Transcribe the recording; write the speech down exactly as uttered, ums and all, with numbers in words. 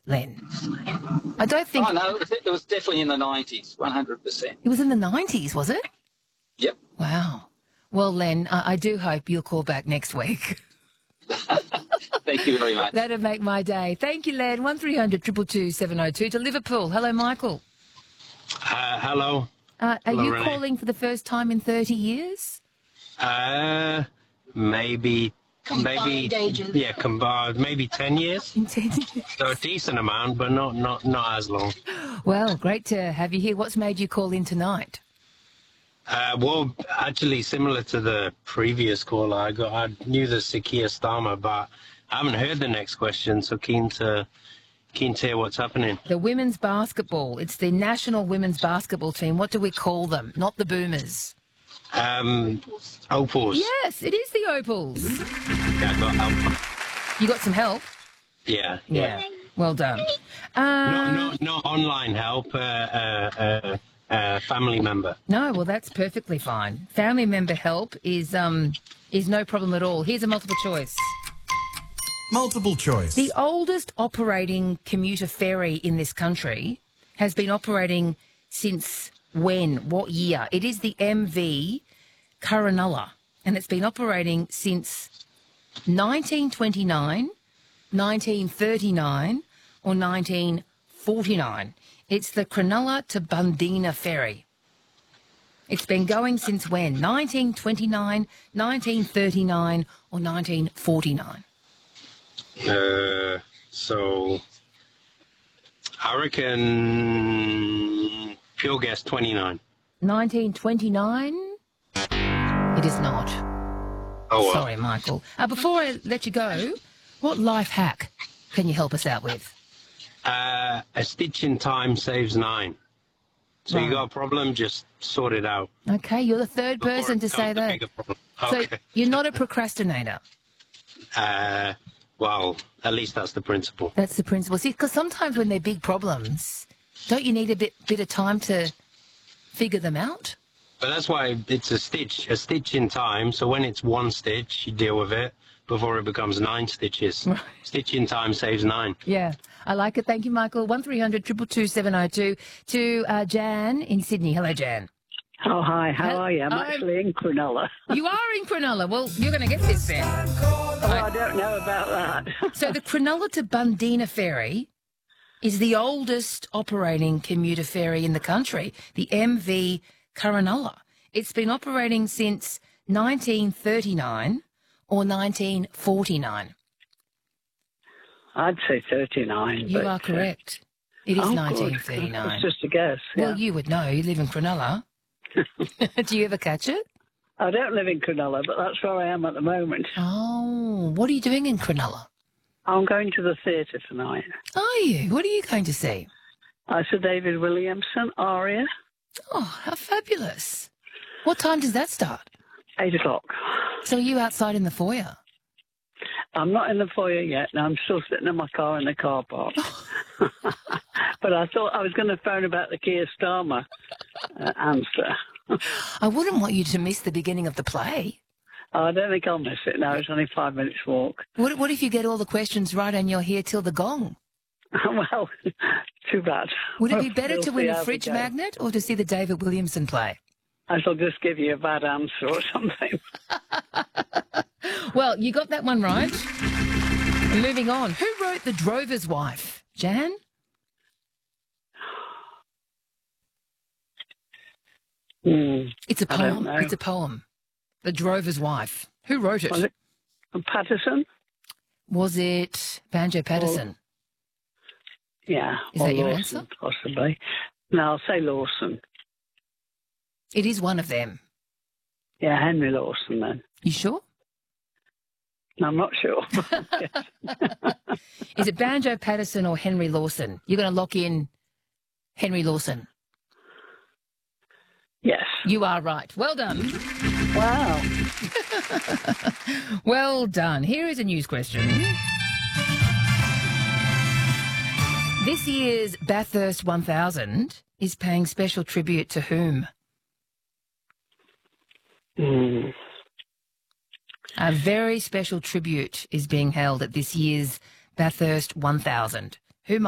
Len? I don't think... Oh, no, it was, it was definitely in the nineties, one hundred percent. It was in the nineties, was it? Yep. Wow. Well, Len, I, I do hope you'll call back next week. Thank you very much. That'd make my day. Thank you, Len. one three hundred two two two seven oh two to Liverpool. Hello, Michael. Uh, hello. Uh, are hello, you Renee. calling for the first time in thirty years? Uh, maybe, maybe, yeah, combined, maybe ten years. In ten years. So a decent amount, but not, not, not as long. Well, great to have you here. What's made you call in tonight? Uh, well, actually, similar to the previous caller, I got, I knew the Sakia Starmer, but I haven't heard the next question, so keen to, keen to hear what's happening. The women's basketball. It's the national women's basketball team. What do we call them? Not the Boomers. Um, Opals. Yes, it is the Opals. Yeah, I got help. You got some help? Yeah, yeah. Yeah. Well done. Um, Not, not, not online help, uh, uh, uh, uh, family member. No, well, that's perfectly fine. Family member help is um is no problem at all. Here's a multiple choice. Multiple choice. The oldest operating commuter ferry in this country has been operating since when? What year? It is the M V Coronulla, and it's been operating since nineteen twenty-nine, nineteen thirty-nine, or nineteen forty-nine. It's the Cronulla to Bundeena ferry. It's been going since when? nineteen twenty-nine, nineteen thirty-nine, or nineteen forty-nine? Uh, so I reckon pure guess twenty-nine. nineteen twenty-nine? It is not. Oh, well. Sorry, Michael. Uh, before I let you go, what life hack can you help us out with? Uh, a stitch in time saves nine. So Right. you got a problem, just sort it out. Okay, you're the third person to Before say it becomes a that. bigger problem. So Okay. you're not a procrastinator. Uh, well, at least that's the principle. That's the principle. See, because sometimes when they're big problems, don't you need a bit bit of time to figure them out? But that's why it's a stitch, a stitch in time. So when it's one stitch, you deal with it before it becomes nine stitches. Right. Stitch in time saves nine. Yeah, I like it. Thank you, Michael. one three hundred two two two seven oh two to uh, Jan in Sydney. Hello, Jan. Oh, hi, how Hel- are you? I'm I'm- actually in Cronulla. You are in Cronulla. Well, you're going to get this then. Oh, I don't know about that. So the Cronulla to Bundeena ferry is the oldest operating commuter ferry in the country, the M V Coronulla. It's been operating since nineteen thirty-nine or nineteen forty-nine. I'd say thirty-nine. You but, are correct. It is uh, oh, nineteen good. thirty-nine. It's just a guess. Yeah. Well, you would know. You live in Cronulla. Do you ever catch it? I don't live in Cronulla, but that's where I am at the moment. Oh, what are you doing in Cronulla? I'm going to the theatre tonight. Are you? What are you going to see? I saw David Williamson, aria, Oh, how fabulous. What time does that start? eight o'clock. So are you outside in the foyer? I'm not in the foyer yet. No, I'm still sitting in my car in the car park. But I thought I was going to phone about the Kia Starmer uh, answer. I wouldn't want you to miss the beginning of the play. I don't think I'll miss it. No, it's only five minutes walk. What, what if you get all the questions right and you're here till the gong? Well, too bad. Would it be better We'll to see win how a we fridge go. magnet or to see the David Williamson play? I shall just give you a bad answer or something. Well, you got that one right. And moving on. Who wrote The Drover's Wife? Jan? Hmm. It's a I don't poem. know. It's a poem. The Drover's Wife. Who wrote it? Was it Patterson? Was it Banjo Patterson? Yeah. Is or that your Lawson, answer? Possibly. No, I'll say Lawson. It is one of them. Yeah, Henry Lawson then. You sure? No, I'm not sure. Is it Banjo Patterson or Henry Lawson? You're going to lock in Henry Lawson. Yes. You are right. Well done. Wow. Well done. Here is a news question. This year's Bathurst one thousand is paying special tribute to whom? Hmm. A very special tribute is being held at this year's Bathurst one thousand.